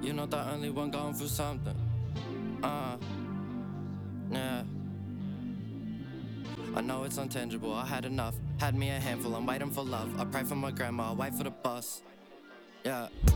You're not the only one going through something. Yeah. I know it's untangible, I had enough. Had me a handful, I'm waiting for love. I pray for my grandma, I wait for the bus. Yeah.